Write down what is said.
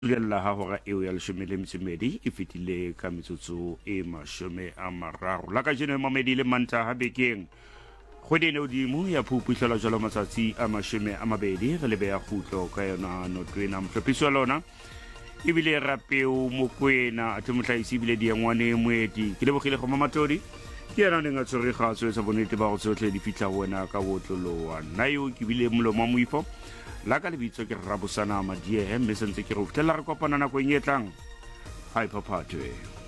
Gella ha hora eo ya leshome le metsimedi e fetile ka metsotso e mashome a mararo la ka jeno mamedi le Mantaha bekeng kgwedi ene hodimo ya Phuphu jwalo matsatsi a mashome a mabedi re lebe ya kgutlo ka yona notwena mohlophiso wa lona ebile rapeo Mokoena a mohlahisi ebile Diangwane Moeti ke lebogile go mamatodi ke yana neng a tshwere kgatso e sa bonnete ba go tsotlhe di fitla wena ka botlolowa nna yo ke bile molomo moifo la ka lebitso ke Rabosana Madiehe mme sentse ke re o fitela re kopana nako e tlang ha iphaphathwe